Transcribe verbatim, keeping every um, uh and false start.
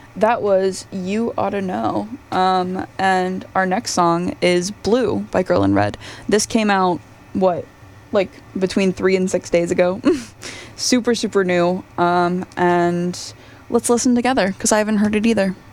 That was You Oughta Know. Um, and our next song is Blue by Girl in Red. This came out, what, like between three and six days ago. Super, super new. Um, and let's listen together because I haven't heard it either.